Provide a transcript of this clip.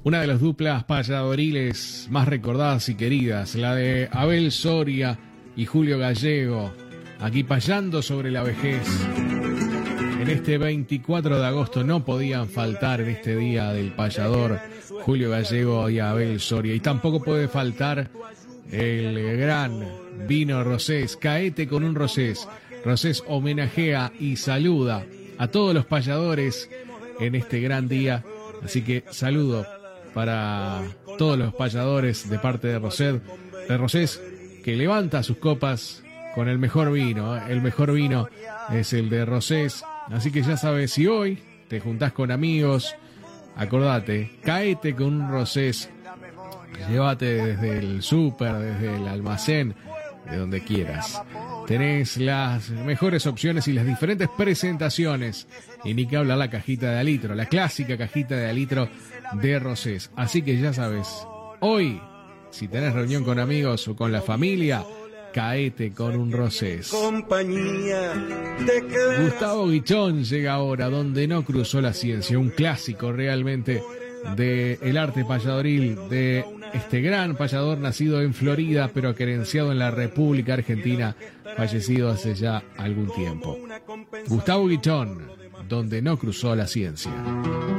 Una de las duplas payadoriles más recordadas y queridas, la de Abel Soria y Julio Gallego, aquí payando sobre la vejez. En este 24 de agosto no podían faltar en este día del payador Julio Gallego y Abel Soria. Y tampoco puede faltar el gran vino Rosés, Caete con un Rosés. Rosés homenajea y saluda a todos los payadores en este gran día. Así que saludo para todos los payadores de parte de Rosés, que levanta sus copas con el mejor vino. El mejor vino es el de Rosés. Así que ya sabes, si hoy te juntás con amigos, acordate, caete con un Rosés, llévate desde el súper, desde el almacén, de donde quieras. Tenés las mejores opciones y las diferentes presentaciones. Y ni que hablar la cajita de alitro, la clásica cajita de alitro de Rosés. Así que ya sabes, hoy, si tenés reunión con amigos o con la familia, caete con un Rosés. Gustavo Guichón llega ahora, donde no cruzó la ciencia. Un clásico realmente del arte payadoril, de este gran payador nacido en Florida, pero querenciado en la República Argentina, fallecido hace ya algún tiempo. Gustavo Guichón, donde no cruzó la ciencia.